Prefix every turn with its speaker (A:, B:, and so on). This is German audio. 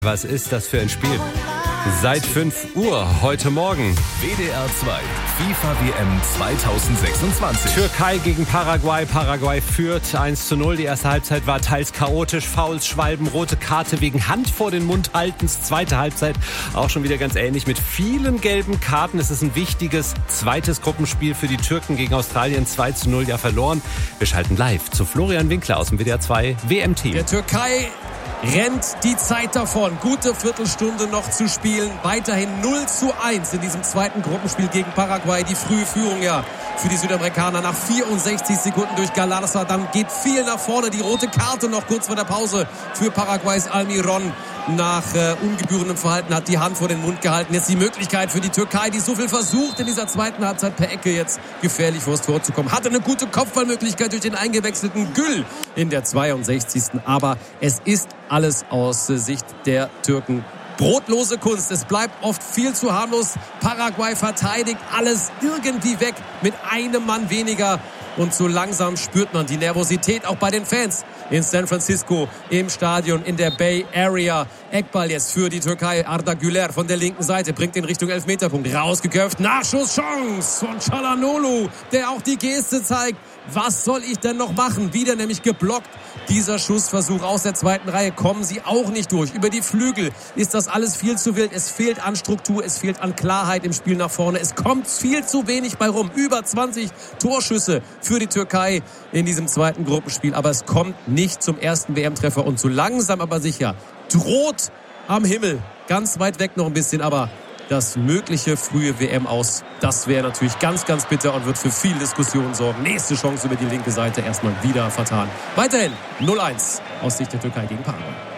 A: Was ist das für ein Spiel? Seit 5 Uhr heute Morgen.
B: WDR 2, FIFA WM 2026.
A: Türkei gegen Paraguay. Paraguay führt 1:0. Die erste Halbzeit war teils chaotisch. Fouls, Schwalben, rote Karte wegen Hand vor den Mund haltens. Zweite Halbzeit auch schon wieder ganz ähnlich mit vielen gelben Karten. Es ist ein wichtiges zweites Gruppenspiel für die Türken gegen Australien. 2:0 ja verloren. Wir schalten live zu Florian Winkler aus dem WDR 2 WM-Team.
C: Der Türkei rennt die Zeit davon. Gute Viertelstunde noch zu spielen. Weiterhin 0:1 in diesem zweiten Gruppenspiel gegen Paraguay. Die frühe Führung ja für die Südamerikaner nach 64 Sekunden durch Galarza. Dann geht viel nach vorne. Die rote Karte noch kurz vor der Pause für Paraguays Almiron. Nach ungebührendem Verhalten hat die Hand vor den Mund gehalten. Jetzt die Möglichkeit für die Türkei, die so viel versucht, in dieser zweiten Halbzeit per Ecke jetzt gefährlich vors Tor zu kommen. Hatte eine gute Kopfballmöglichkeit durch den eingewechselten Gül in der 62. Aber es ist alles aus Sicht der Türken brotlose Kunst. Es bleibt oft viel zu harmlos. Paraguay verteidigt alles irgendwie weg mit einem Mann weniger. Und so langsam spürt man die Nervosität auch bei den Fans in San Francisco im Stadion in der Bay Area. Eckball jetzt für die Türkei. Arda Güler von der linken Seite bringt in Richtung Elfmeterpunkt. Rausgeköpft. Nachschusschance von Çalhanoğlu, der auch die Geste zeigt. Was soll ich denn noch machen? Wieder nämlich geblockt. Dieser Schussversuch aus der zweiten Reihe, kommen sie auch nicht durch. Über die Flügel ist das alles viel zu wild. Es fehlt an Struktur, es fehlt an Klarheit im Spiel nach vorne. Es kommt viel zu wenig bei rum. Über 20 Torschüsse für die Türkei in diesem zweiten Gruppenspiel. Aber es kommt nicht zum ersten WM-Treffer. Und so langsam aber sicher droht am Himmel, ganz weit weg noch ein bisschen, aber das mögliche frühe WM-Aus, das wäre natürlich ganz, ganz bitter und wird für viel Diskussion sorgen. Nächste Chance über die linke Seite erstmal wieder vertan. Weiterhin 0:1 aus Sicht der Türkei gegen Paraguay.